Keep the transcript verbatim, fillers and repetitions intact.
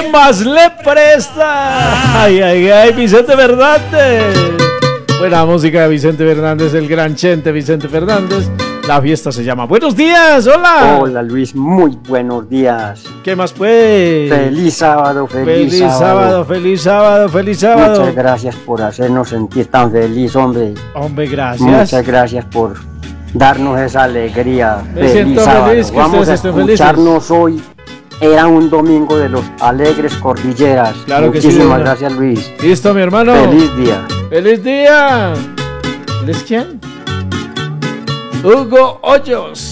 más le presta. Ay, ay, ay, Vicente Fernández. Buena música de Vicente Fernández, el gran Chente Vicente Fernández. La fiesta se llama Buenos Días, hola. Hola Luis, muy buenos días. ¿Qué más pues? Feliz sábado, feliz, feliz sábado. sábado. Feliz sábado, feliz sábado. Muchas gracias por hacernos sentir tan feliz, hombre. Hombre, gracias. Muchas gracias por darnos esa alegría. Me feliz siento sábado. feliz que Vamos a escucharnos felices. hoy. Era un domingo de los alegres cordilleras. Claro Muchísimas que sí, Muchísimas gracias, Luis. Listo, mi hermano. Feliz día. Feliz día. ¿Feliz quién? Hugo Hoyos.